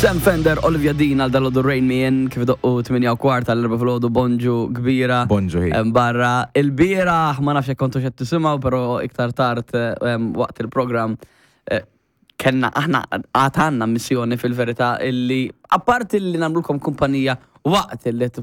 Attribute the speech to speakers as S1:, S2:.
S1: Sam Fender, Olivia Dean għal dal-ħodu Rain Me In, kif doqqu 8:15 l-4 fil-ħodu Bonġu kbira.
S2: Bonġu hi.
S1: Barra il-bira, ma nafx kontu xed tisimaw, pero iktar tard waqt il-program kenna aħna għatanna missjoni fil-verità illi apparti li namlukom kumpanija waqt illi